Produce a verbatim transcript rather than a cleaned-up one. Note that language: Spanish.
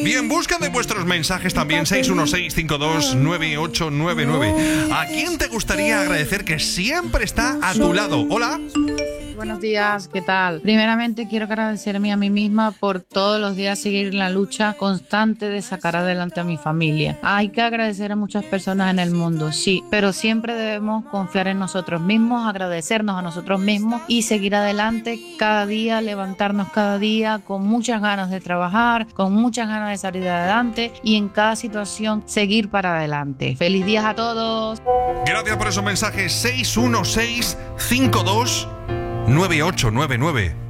Y en busca de vuestros mensajes también, seis uno seis, cinco dos nueve ocho nueve nueve. ¿A quién te gustaría agradecer que siempre está a tu lado? Hola. Buenos días, ¿qué tal? Primeramente quiero agradecerme a mí misma por todos los días seguir la lucha constante de sacar adelante a mi familia. Hay que agradecer a muchas personas en el mundo, sí, pero siempre debemos confiar en nosotros mismos, agradecernos a nosotros mismos y seguir adelante cada día, levantarnos cada día con muchas ganas de trabajar, con muchas ganas de salir adelante y en cada situación seguir para adelante. ¡Feliz días a todos! Gracias por esos mensajes. seis uno seis, cinco dos nueve ocho nueve nueve.